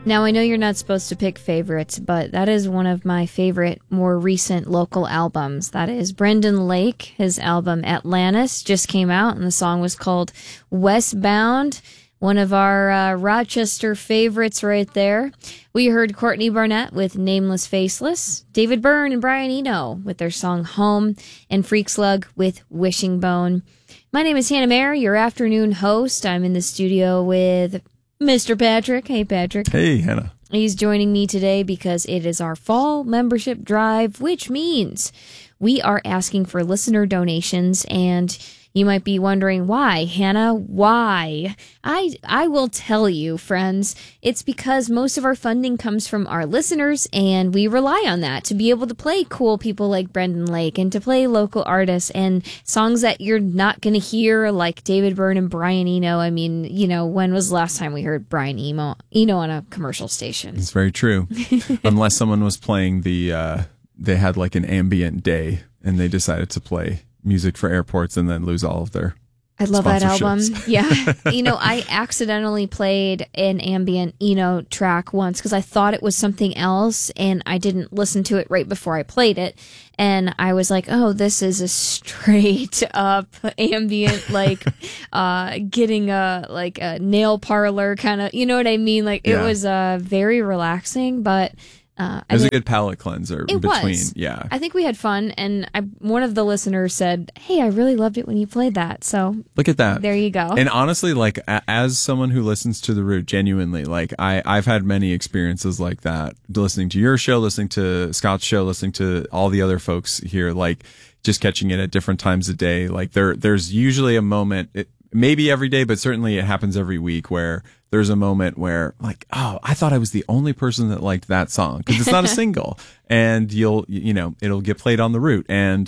Now, I know you're not supposed to pick favorites, but that is one of my favorite, more recent local albums. That is Brendan Lake. His album Atlantis just came out, and the song was called Westbound. One of our Rochester favorites right there. We heard Courtney Barnett with Nameless Faceless, David Byrne and Brian Eno with their song Home, and Freak Slug with Wishing Bone. My name is Hannah Mayer, your afternoon host. I'm in the studio with Mr. Patrick. Hey, Patrick. Hey, Hannah. He's joining me today because it is our fall membership drive, which means we are asking for listener donations, and you might be wondering why, Hannah, why? I will tell you, friends. It's because most of our funding comes from our listeners, and we rely on that to be able to play cool people like Brendan Lake and to play local artists and songs that you're not going to hear, like David Byrne and Brian Eno. I mean, you know, when was the last time we heard Brian Eno on a commercial station? It's very true. Unless someone was playing they had like an ambient day and they decided to play music for airports and then lose all of their I love that album. sponsorships. Yeah. You know, I accidentally played an ambient Eno track once because I thought it was something else and I didn't listen to it right before I played it. And I was like, oh, this is a straight up ambient, like, getting a nail parlor kind of, you know what I mean? Like, it was very relaxing, but it was a good palate cleanser in between. Yeah. I think we had fun, and one of the listeners said, hey, I really loved it when you played that. So look at that. There you go. And honestly, like, as someone who listens to The Root, genuinely, like, I've had many experiences like that, listening to your show, listening to Scott's show, listening to all the other folks here, like, just catching it at different times of day. Like, there's usually a moment, maybe every day, but certainly it happens every week, where there's a moment where, like, oh, I thought I was the only person that liked that song, because it's not a single, and it'll get played on The Root. And